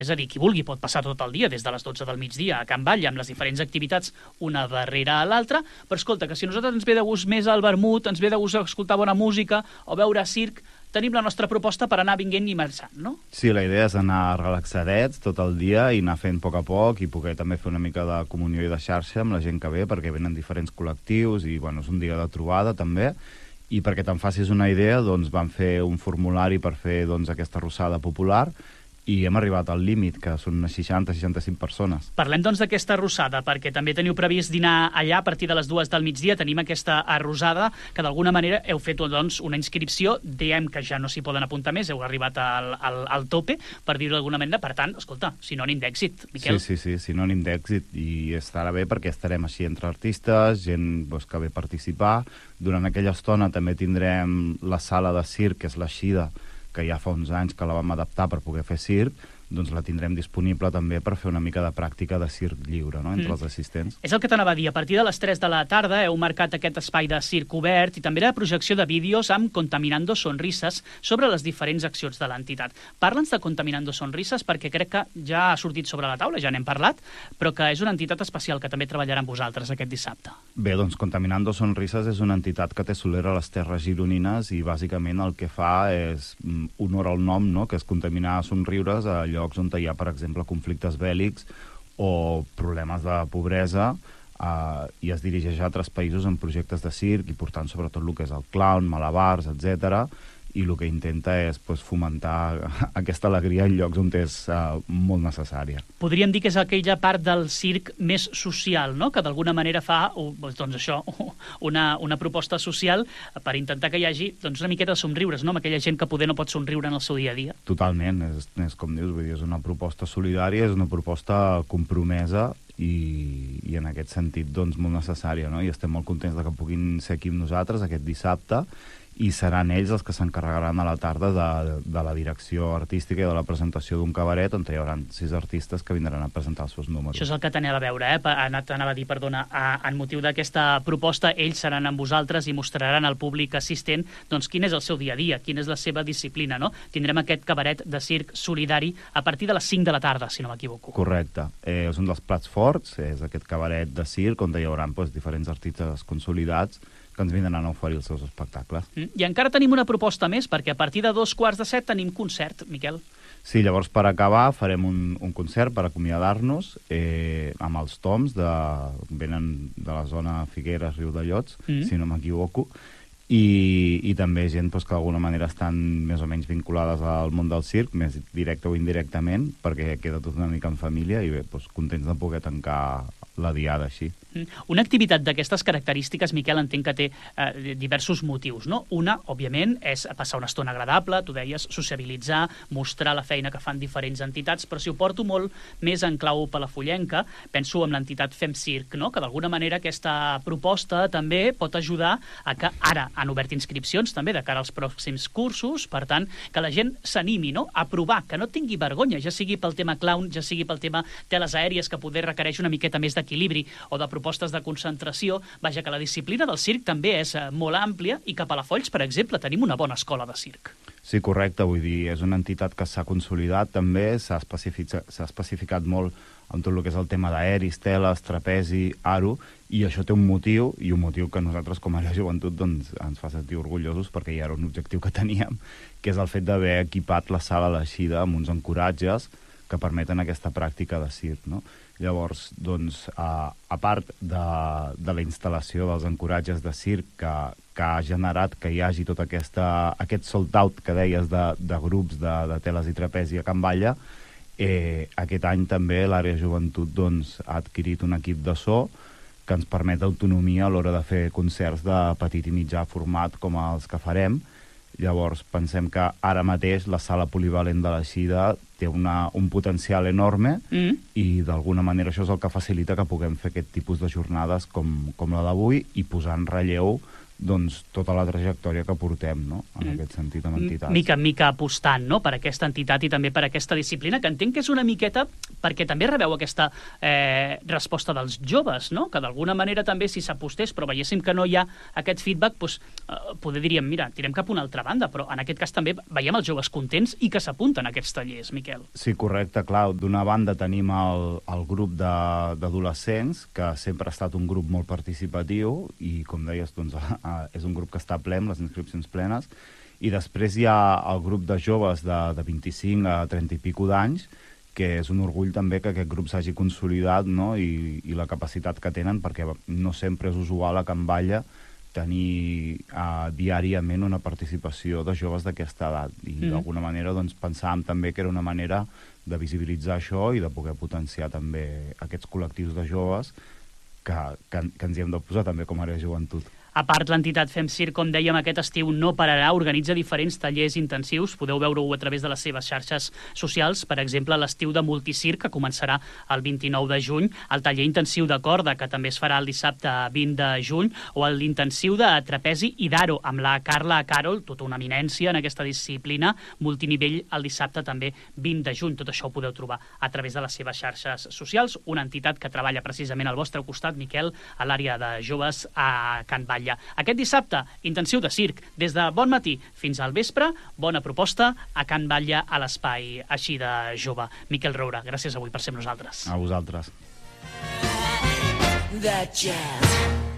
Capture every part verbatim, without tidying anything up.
És a dir, qui vulgui pot passar tot el dia, des de les dotze del migdia a Can Batlle, amb les diferents activitats una darrere a l'altra, però escolta, que si a nosaltres ens ve de gust més el vermut, ens ve de gust escoltar bona música o veure circ, tenim la nostra proposta per anar vinguent i marxant, no? Sí, la idea és anar relaxadets tot el dia i anar fent a poc a poc i poder també fer una mica de comunió i de xarxa amb la gent que ve, perquè venen diferents col·lectius i, bueno, és un dia de trobada també. I perquè te'n facis una idea, doncs vam fer un formulari per fer doncs, aquesta arrossada popular i hem arribat al límit, que són unes seixanta a seixanta-cinc persones. Parlem, doncs, d'aquesta arrossada, perquè també teniu previst dinar allà a partir de les dues del migdia. Tenim aquesta arrossada, que d'alguna manera heu fet, doncs, una inscripció. Diem que ja no s'hi poden apuntar més, heu arribat al, al, al tope, per dir-ho d'alguna manera. Per tant, escolta, sinònim d'èxit, Miquel. Sí, sí, sí, sinònim d'èxit, i estarà bé perquè estarem així entre artistes, gent doncs, que ve a participar. Durant aquella estona també tindrem la sala de circ, que és l'Eixida, que ja fa uns anys que la vam adaptar per poder fer circ, doncs la tindrem disponible també per fer una mica de pràctica de circ lliure, no?, entre mm. els assistents. És el que t'anava a dir. A partir de les tres de la tarda heu marcat aquest espai de circ obert i també de projecció de vídeos amb Contaminando Sonrises sobre les diferents accions de l'entitat. Parla'ns de Contaminando Sonrises, perquè crec que ja ha sortit sobre la taula, ja n'hem parlat, però que és una entitat especial que també treballarà amb vosaltres aquest dissabte. Bé, doncs Contaminando Sonrises és una entitat que té solera a les terres gironines i bàsicament el que fa és honor al nom, no?, que és contaminar somriures a llocs on hi ha, per exemple, conflictes bèl·lics o problemes de pobresa, eh, i es dirigeix a altres països en projectes de circ i portant sobretot el que és el clown, malabars, etcètera, i el que intenta és pues, fomentar aquesta alegria en llocs on és uh, molt necessària. Podríem dir que és aquella part del circ més social, no?, que d'alguna manera fa doncs això, una, una proposta social per intentar que hi hagi doncs, una miqueta de somriures, no?, amb aquella gent que poder no pot somriure en el seu dia a dia. Totalment, és, és com dius, vull dir, és una proposta solidària, és una proposta compromesa i, i en aquest sentit doncs, molt necessària, no?, i estem molt contents de que puguin ser aquí amb nosaltres aquest dissabte, i seran ells els que s'encarregaran a la tarda de, de la direcció artística i de la presentació d'un cabaret on hi haurà sis artistes que vindran a presentar els seus números. Això és el que t'anava a veure, eh? Anat, anava a dir, perdona, a, en motiu d'aquesta proposta, ells seran amb vosaltres i mostraran al públic assistent doncs, quin és el seu dia a dia, quina és la seva disciplina, no? Tindrem aquest cabaret de circ solidari a partir de les cinc de la tarda, si no m'equivoco. Correcte. Eh, és un dels plats forts, és aquest cabaret de circ on hi haurà doncs, diferents artistes consolidats que ens vindran a oferir els seus espectacles. Mm. I encara tenim una proposta més, perquè a partir de dos quarts de set tenim concert, Miquel. Sí, llavors per acabar farem un, un concert per acomiadar-nos eh, amb els Toms, de, venen de la zona Figueres, Riudellots, mm. si no m'equivoco, i, i també gent doncs, que d'alguna manera estan més o menys vinculades al món del circ, més directe o indirectament, perquè queda tot una mica en família i bé, doncs, contents de poder tancar la diada així. Una activitat d'aquestes característiques, Miquel, entenc que té eh, diversos motius, no? Una, òbviament, és passar una estona agradable, tu deies, sociabilitzar, mostrar la feina que fan diferents entitats, però si ho porto molt més en clau palafollenca, penso en l'entitat Fem Circ, no?, que d'alguna manera aquesta proposta també pot ajudar a que ara han obert inscripcions també de cara als pròxims cursos, per tant, que la gent s'animi, no?, a provar, que no tingui vergonya, ja sigui pel tema clown, ja sigui pel tema teles aèries, que poder requereix una miqueta més d'equilibri o de propostes de concentració. Vaja, que la disciplina del circ també és eh, molt àmplia i que a Palafolls, per exemple, tenim una bona escola de circ. Sí, correcte, vull dir, és una entitat que s'ha consolidat també, s'ha especificat, s'ha especificat molt amb tot el que és el tema d'aeris, teles, trapezi, aro, i això té un motiu, i un motiu que nosaltres com a la joventut doncs, ens fa sentir orgullosos perquè ja era un objectiu que teníem, que és el fet d'haver equipat la sala d'Eixida amb uns ancoratges que permeten aquesta pràctica de circ, no? Llavors, doncs, a, a part de, de la instal·lació dels ancoratges de circ que, que ha generat que hi hagi tot aquesta, aquest sold-out que deies de, de grups de, de teles i trapezi a Can Batlle, eh, aquest any també l'àrea joventut doncs, ha adquirit un equip de so que ens permet autonomia a l'hora de fer concerts de petit i mitjà format com els que farem. Llavors, pensem que ara mateix la sala polivalent de l'Eixida té una, un potencial enorme mm. i d'alguna manera això és el que facilita que puguem fer aquest tipus de jornades com, com la d'avui i posar en relleu doncs, tota la trajectòria que portem, no?, en mm. aquest sentit, amb entitats. Mica en mica apostant, no?, per aquesta entitat i també per aquesta disciplina, que entenc que és una miqueta perquè també rebeu aquesta eh, resposta dels joves, no? Que d'alguna manera també, si s'apostés, però veiéssim que no hi ha aquest feedback, doncs, eh, poder diríem, mira, tirem cap a una altra banda, però en aquest cas també veiem els joves contents i que s'apunten a aquests tallers, Miquel. Sí, correcte, clar. D'una banda tenim el, el grup d'adolescents, que sempre ha estat un grup molt participatiu i, com deies, doncs, és un grup que està ple amb les inscripcions plenes. I després hi ha el grup de joves de, de vint-i-cinc a trenta i pico d'anys, que és un orgull també que aquest grup s'hagi consolidat, no? I, i la capacitat que tenen, perquè no sempre és usual a Can Batlle tenir uh, diàriament una participació de joves d'aquesta edat. I mm. d'alguna manera doncs, pensàvem també que era una manera de visibilitzar això i de poder potenciar també aquests col·lectius de joves que, que, que ens hi hem de posar també com a àrea de joventut. A part, l'entitat Fem Circ, com dèiem, aquest estiu no pararà, organitza diferents tallers intensius. Podeu veure-ho a través de les seves xarxes socials. Per exemple, l'estiu de Multicirc, que començarà el vint-i-nou de juny, el taller intensiu de corda, que també es farà el dissabte vint de juny, o l'intensiu de trapezi i d'aro, amb la Carla Carol, tota una eminència en aquesta disciplina, multinivell el dissabte també vint de juny. Tot això ho podeu trobar a través de les seves xarxes socials. Una entitat que treballa precisament al vostre costat, Miquel, a l'àrea de joves a Can Batlle. Aquest dissabte, intensiu de circ, des de bon matí fins al vespre, bona proposta a Can Batlle, a l'espai així de jove. Miquel Roura, gràcies avui per ser amb nosaltres. A vosaltres. The jazz.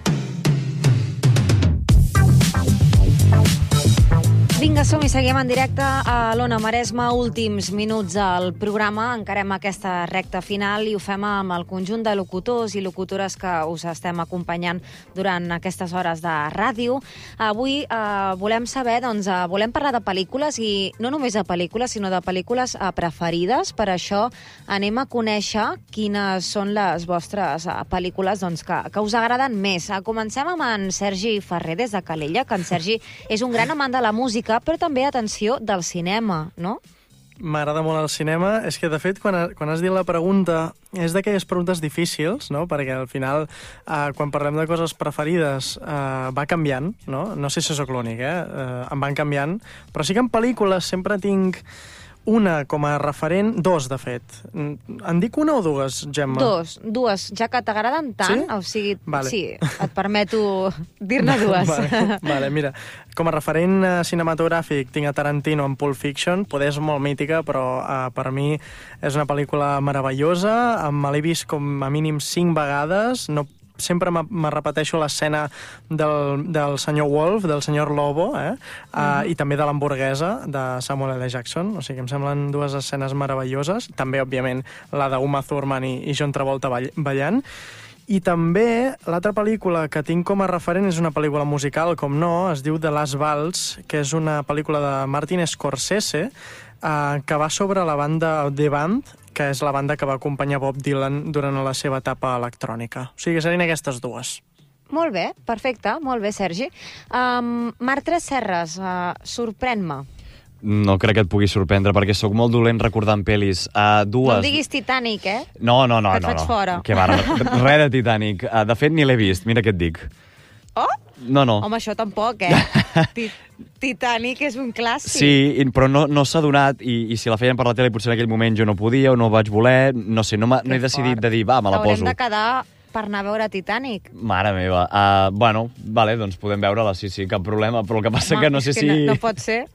Vinga, som i seguim en directe a l'Ona Maresme, últims minuts al programa. Encarem aquesta recta final i ho fem amb el conjunt de locutors i locutores que us estem acompanyant durant aquestes hores de ràdio. Avui eh, volem saber, doncs, eh, volem parlar de pel·lícules i no només de pel·lícules, sinó de pel·lícules eh, preferides. Per això anem a conèixer quines són les vostres eh, pel·lícules doncs, que, que us agraden més. Eh, comencem amb en Sergi Ferrer, des de Calella, que en Sergi és un gran amant de la música, però també, atenció, del cinema, no? M'agrada molt el cinema. És que, de fet, quan, quan has dit la pregunta, és d'aquelles preguntes difícils, no? Perquè al final, eh, quan parlem de coses preferides, eh, va canviant, no? No sé si sóc l'únic, eh? eh? Em van canviant. Però sí que en pel·lícules sempre tinc una com a referent, dos, de fet. En dic una o dues, Gemma? Dos, dues, ja que t'agraden tant, sí? o sigui, vale. sí, et permeto dir-ne dues. Vale, vale, mira, com a referent cinematogràfic tinc a Tarantino en Pulp Fiction, poder és molt mítica, però uh, per mi és una pel·lícula meravellosa, me l'he vist com a mínim cinc vegades, no sempre me repeteixo l'escena del, del senyor Wolf, del senyor Lobo, eh? uh, mm. i també de l'hamburguesa de Samuel L. Jackson. O sigui, em semblen dues escenes meravelloses. També, òbviament, la d'Uma Thurman i, i John Travolta ballant. I també l'altra pel·lícula que tinc com a referent és una pel·lícula musical, com no, es diu The Last Waltz, que és una pel·lícula de Martin Scorsese, eh, que va sobre la banda The Band, que és la banda que va acompanyar Bob Dylan durant la seva etapa electrònica. O sigui, serien aquestes dues. Molt bé, perfecte, molt bé, Sergi. Um, Marc Tres Serres, uh, sorprèn-me. No crec que et pugui sorprendre, perquè sóc molt dolent recordant pel·lis. Uh, dues... No em diguis Titanic, eh? No, no, no. Que et no, faig no. fora. Que va, res de Titanic. Uh, de fet, ni l'he vist, mira què et dic. Oh? No, no. Home, això tampoc, eh? Titanic és un clàssic. Sí, però no, no s'ha donat, i, i si la feien per la tele potser en aquell moment jo no podia o no vaig voler, no sé, no, no he decidit fort. de dir, va, me la Haurem poso. de quedar per anar a veure Titanic. Mare meva. Uh, bueno, vale, doncs podem veure-la, sí, sí, cap problema, però el que passa Home, que no sé que si... No, no pot ser.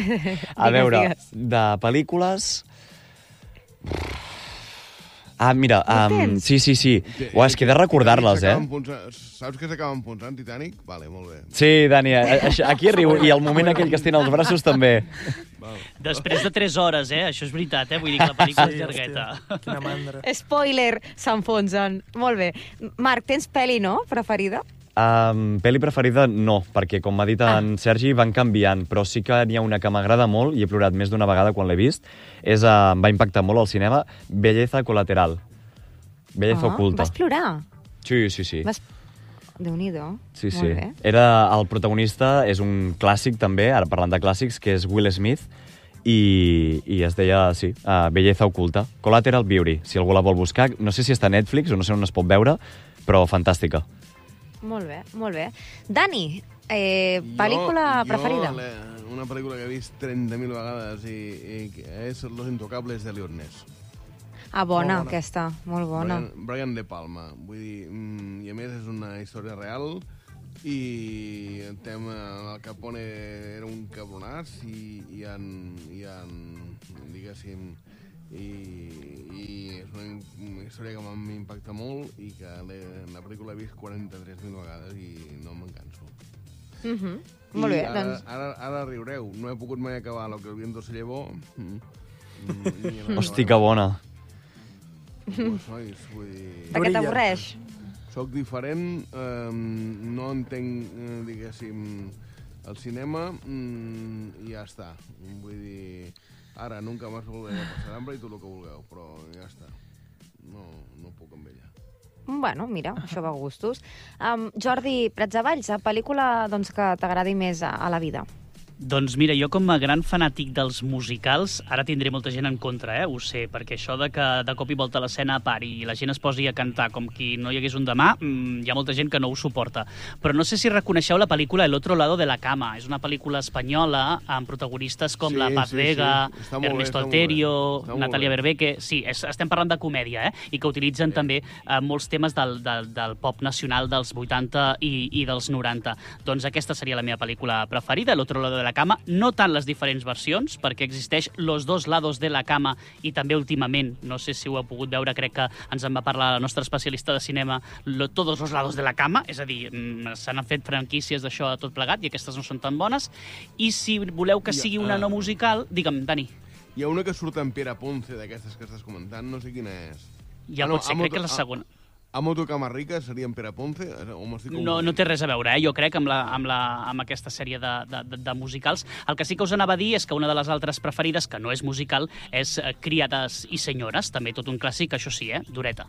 A veure, digues. de pel·lícules... Ah, mira, um, sí, sí, sí. Uah, és que he de recordar-les, eh? Saps que s'acaben punxant Titanic? Vale, molt bé. Sí, Dani, aquí arribo, i el moment aquell que es tenen els braços també. Després de tres hores, eh? Això és veritat, eh? Vull dir que la pel·lícula és llargueta. Quina mandra. Spoiler, s'enfonsen. Molt bé. Marc, tens pel·li, no?, preferida? Um, pel·li preferida no, perquè com m'ha dit en ah. Sergi van canviant, però sí que n'hi ha una que m'agrada molt i he plorat més d'una vegada quan l'he vist, és, uh, em va impactar molt al cinema, Belleza Colateral. Belleza ah, oculta. Vas plorar? Sí, sí, sí. Vas... Déu-n'hi-do. Sí, molt sí. Bé. Era el protagonista, és un clàssic també, ara parlant de clàssics, que és Will Smith, i, i es deia, sí, uh, Belleza oculta. Collateral Beauty, si algú la vol buscar. No sé si està a Netflix o no sé on es pot veure, però fantàstica. Molt bé, molt bé. Dani, eh, pel·lícula jo, preferida? Jo, una pel·lícula que he vist trenta mil vegades i, i és Los Intocables de Leon Ness. Ah, bona, Molt bona. aquesta, molt bona. Brian, Brian De Palma. Vull dir, mm, i a més és una història real i el tema del Capone era un cabronàs i hi ha, hi ha diguéssim, i, i és una, una història que m'impacta molt i que la pel·lícula l'he vist quaranta-tres mil vegades i no me'n canso. Uh -huh. Molt bé, ara, doncs... Ara, ara riureu, no he pogut mai acabar Lo que el viento se llevó. Mm. Mm, Hosti, que bona. Pues, nois, vull dir... Per què t'avorreix? Soc diferent, eh, no entenc, eh, diguéssim, el cinema mm, i ja està. Vull dir, ara nunca más volveré a pasar hambre i tot el que vulgueu, però ja està. No, no puc amb ella. Bueno, mira, això va a gustos. Um, Jordi Pratsavalls, pel·lícula doncs, que t'agradi més a, a la vida? Doncs mira, jo com a gran fanàtic dels musicals, ara tindré molta gent en contra, eh? Ho sé, perquè això de que de cop i volta l'escena pari i la gent es posi a cantar com qui no hi hagués un demà, mmm, hi ha molta gent que no ho suporta. Però no sé si reconeixeu la pel·lícula El otro lado de la cama. És una pel·lícula espanyola amb protagonistes com Sí, la Paz sí, Vega, sí. Està molt bé, Ernesto està molt bé. Alterio, Està molt Natalia bé. Berbeque... Sí, és, estem parlant de comèdia, eh? I que utilitzen Sí. també eh, molts temes del, del, del pop nacional dels vuitanta i, i dels noranta. Doncs aquesta seria la meva pel·lícula preferida, El otro lado de la cama. No tant les diferents versions, perquè existeix Los dos lados de la cama i també últimament, no sé si ho heu pogut veure, crec que ens en va parlar la nostra especialista de cinema, lo, Todos los lados de la cama, és a dir, s'han fet franquícies d'això tot plegat i aquestes no són tan bones. I si voleu que sigui una no musical, digue'm, Dani. Hi ha una que surt en Pere Ponce, d'aquestes que estàs comentant, no sé quina és. Ja Ah, pot ser, Amo crec que tu- la segona. Amo tu cama rica seria en Pere Ponce? O m'estic No, confundint? no té res a veure, eh? Jo crec, amb, la, amb, la, amb aquesta sèrie de, de, de, de musicals. El que sí que us anava a dir és que una de les altres preferides, que no és musical, és eh, Criades i senyores, també tot un clàssic, això sí, eh? Dureta.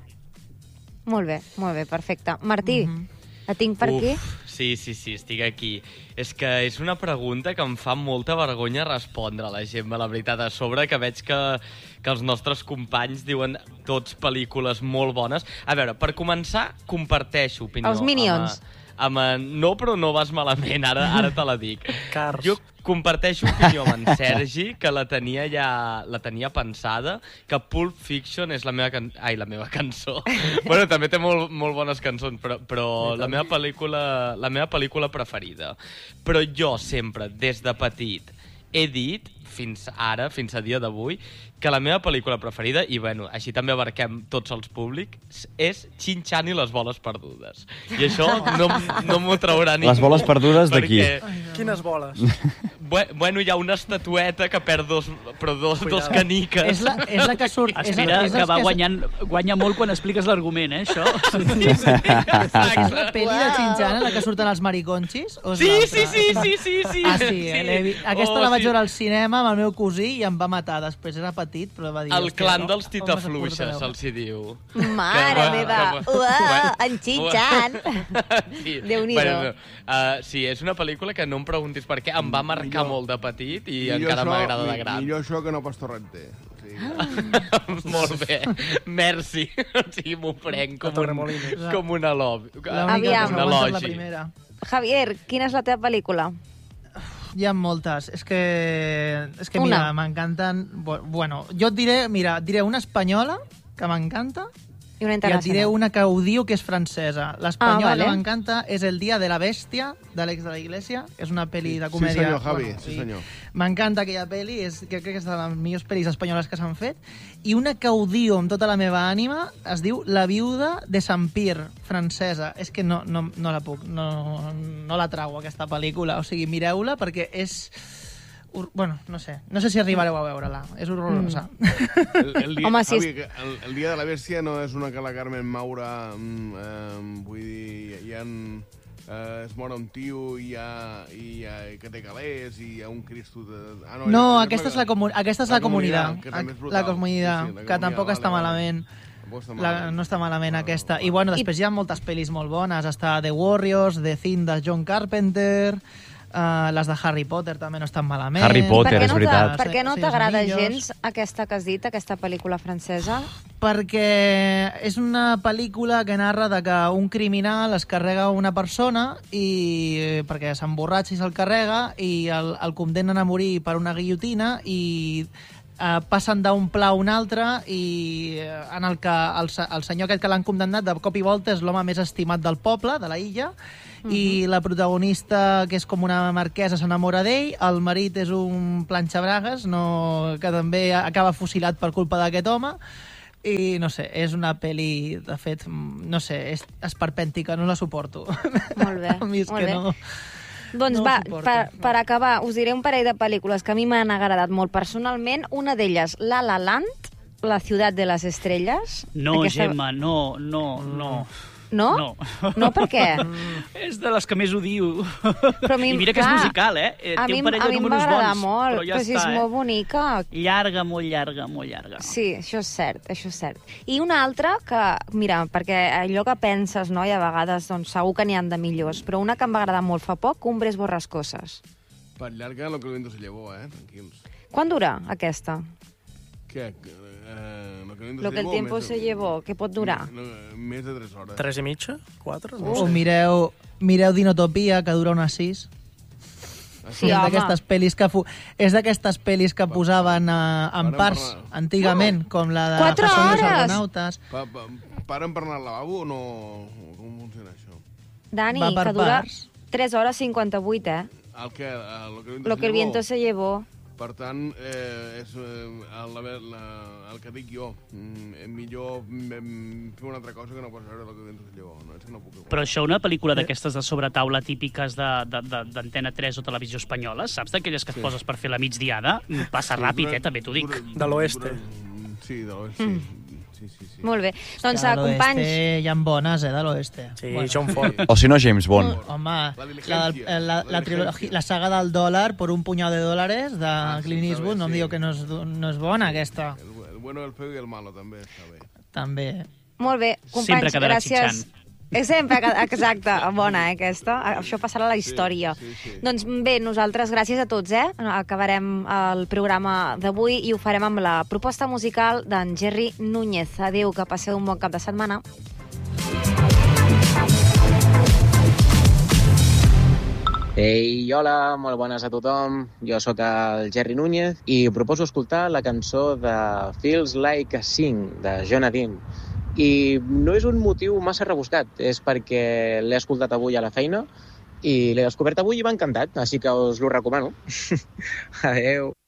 Molt bé, molt bé, perfecte. Martí, mm -hmm. la tinc per aquí? Sí, sí, sí, estic aquí. És que és una pregunta que em fa molta vergonya respondre a la Gemma, la veritat, a sobre que veig que, que els nostres companys diuen tots pel·lícules molt bones. A veure, per començar, comparteixo opinió. Els Minions. Amb, amb, no, però no vas malament, ara, ara te la dic. Cars. Jo comparteixo opinió amb en Sergi, que la tenia ja la tenia pensada, que Pulp Fiction és la meva, can... Ai, la meva cançó. Bueno, també té molt, molt bones cançons, però, però la, meva pel·lícula, la meva pel·lícula preferida. Però jo sempre, des de petit, he dit, fins ara, fins a dia d'avui, que la meva pel·lícula preferida, i bueno, així també abarquem tots els públics, és Chin-Chan i les boles perdudes. I això no, no m'ho traurà ningú. Les boles perdudes de qui? perquè- Quines boles? Bu- Bueno, hi ha una estatueta que perd dos, però dos, dos Cuidado. caniques. És la, és la que surt... és, Espera, és que els va que- guanyant, guanya molt quan expliques l'argument, eh, això? És la pel·li de Chin-Chan, la que surten els mariconxis? O és Sí, l'altra? sí, sí, sí, sí, sí. Ah, sí, eh, l'he vist. Aquesta Oh, la vaig sí. veure al cinema amb el meu cosí i em va matar. Després era petit, però va dir... El "Hòstia, clan no? dels On titafluixes, vas a els hi diu. Mare Que- meva! que- Uah, en Chin-Chan! Sí. Déu-n'hi-do. Bueno, uh, sí, és una pel·lícula que no em preguntis per què, em va marcar Millor- molt de petit i Millor encara això- m'agrada de mi- gran. Millor això que no pas Torrente. O sigui, Molt bé, merci. O sigui, m'ho prenc com, un, Torremolinos. com una lobby. L'única Aviam. que Una s'ha aguantat la elogi. primera. Javier, quina és la teva pel·lícula? Hi ha moltes. És que, és que Una. mira, m'encanten... Bu- Bueno, jo et diré, mira, et diré una espanyola que m'encanta I una i et diré internacional. una que odio que és francesa. L'espanyola Ah, vale. que m'encanta és El dia de la bèstia, d'Àlex de la Iglesia. És una pel·li de sí, comèdia. senyor, Javi, bueno, sí, i senyor. M'encanta aquella pel·li, és, que crec que és de les millors pel·lis espanyoles que s'han fet. I una que odio amb tota la meva ànima es diu La viuda de Sant Pir, francesa. És que no, no, no la puc, no, no la trago, aquesta pel·lícula. O sigui, mireu-la perquè és... Ur- Bueno, no sé. No sé si arribareu a veure-la. És horrorosa. El, el, dia, Home, si Javi, és- que el, el dia de la bèstia no és una que la Carmen Maura... Mm, eh, vull dir, hi ha... Eh, es mor un tio i hi ha, i hi ha, que té calés i hi ha un Cristo de... Ah, No, hi ha- aquesta és la, comu aquesta és la, comunitat. que també és La brutal. comunitat, Sí, sí, la que tampoc Comunitat, està vale, vale. malament. Tampoc està La, malament. no està malament Vale, aquesta. vale. I bueno, després hi ha moltes pel·lis molt bones. Està The Warriors, The Thing de John Carpenter, uh, les de Harry Potter també no estan malament. Harry Potter, per què és no veritat. Per què no Sí, t'agrada Senyors Anillos. gens aquesta que has dit, aquesta pel·lícula francesa? Perquè és una pel·lícula que narra de que un criminal es carrega una persona i eh, perquè s'emborratxa i se'l carrega i el, el condemnen a morir per una guillotina i eh, passen d'un pla a un altre i eh, en el que el, el senyor aquest que l'han condemnat de cop i volta és l'home més estimat del poble, de la illa, uh-huh. i la protagonista, que és com una marquesa, s'enamora d'ell, el marit és un planxabragues no, que també acaba fusilat per culpa d'aquest home, i no sé, és una pel·li, de fet, no sé, és esperpèntica, no la suporto. Molt bé, a mi és molt que bé. no... Doncs no va, suporto, per, no. per acabar, us diré un parell de pel·lícules que a mi m'han agradat molt personalment. Una d'elles, La La Land, La ciutat de les estrelles. No, Aquesta... Gemma, no, no, no. No? No. No, per què? És de les que més odio. Però a mi, I mira que és clar, musical, eh? eh a Té mi, un parell a de mi em va números agradar bons, molt, però ja però si està, és eh? molt bonica. Llarga, molt llarga, molt llarga. Sí, això és cert, això és cert. I una altra que, mira, perquè allò que penses, no, i a vegades doncs, segur que n'hi ha de millors, però una que em va agradar molt fa poc, Cumbres borrascoses. Per llarga, lo que el viento se llevó, eh? Tranquils. Quan dura aquesta? Què? Eh, lo que el viento Lo se que el llevó, tiempo més de- se llevó, què pot durar? No, més de tres hores. Tres i mitja? Quatre? No O sé. mireu, mireu Dinotopia, que dura unes sis. Sí, és home. d'aquestes pel·lis que fu... és d'aquestes pel·lis que posaven uh, en Para parts parlar. antigament, com la de Quatre que són els hores! argonautes. Pa, pa, paren per anar al lavabo o no? Com funciona això? Dani, Va per que dura parts. tres hores cinquanta-vuit, eh? El que, el, lo que el viento Lo se que el llevó. viento se llevó. Per tant, eh, és eh, el, la, la, el que dic jo. Mm, millor mm, fer una altra cosa que no pas veure el que el viento se llevó. No, és que no puc... Però això, una pel·lícula d'aquestes de sobretaula típiques d'Antena de, de, d'Antena tres o Televisió Espanyola, saps d'aquelles que et Sí. poses per fer la migdiada? Passa ràpid, eh, també t'ho dic. De l'oeste. Sí, de l'oeste, sí. Sí, sí, sí. Molt bé. Doncs, Que eh, de l'oeste companys, hi ha bones, eh, de l'oeste. Sí, John Ford. O si no, James Bond. Home, La la, diligencia, del- la, la, la trilogia, diligencia. la saga del dòlar por un puñado de dòlares de Ah, sí, Clint està Eastwood, bé, no em sí. diu que no és, no és bona, aquesta. El, el bueno, el feo i el malo també està bé. També. molt bé, companys, Sempre quedarà gràcies. xitxant. És sempre, exacte, bona, eh, aquesta. Això passarà a la història. Sí, sí, sí. Doncs bé, nosaltres, gràcies a tots, eh? Acabarem el programa d'avui i ho farem amb la proposta musical d'en Jerry Núñez. Adéu, que passeu un bon cap de setmana. Ei, hola, molt bones a tothom. Jo sóc el Jerry Núñez i proposo escoltar la cançó de Feels Like a Sing, de Jonah Dean. I no és un motiu massa rebuscat, és perquè l'he escoltat avui a la feina i l'he descobert avui i m'ha encantat, així que us l'ho recomano. Adeu.